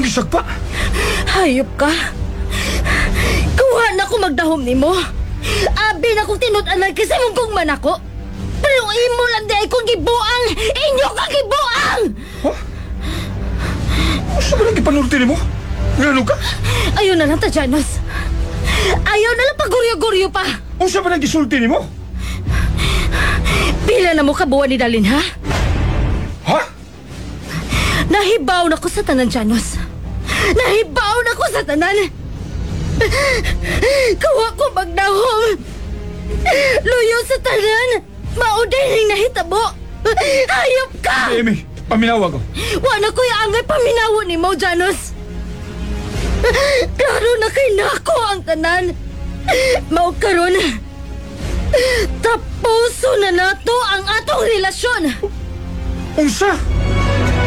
gisagpa? Hayop ka. Kuha na ko magdahom nimo. Abi na kong tinud-anan kasi mong kong manako. Pero imo lang di ay kong gibuang. Inyo ka gibuang! Ha? Gusto ba lang ipanulti mo? Ngano ka? Ayaw na lang ta, Janos. Ayaw na lang paguryo-guryo pa. Unsa ba lang gisulti mo? Pila na mo kabuan ni Dalin, ha? Ha? Nahibaw na ko sa tanan, Janos. Nahibaw na ko sa tanan. Kuha ko magdahom. Luyo sa tanan. Mauday ning nahitabo. Hayop ka! Amy, paminawa ko. Wala ko yung angay paminawo ni mo, Janos. Klaro na kay nako ang tanan. Mao karon. Tapuso na nato ang atong relasyon. Unsa?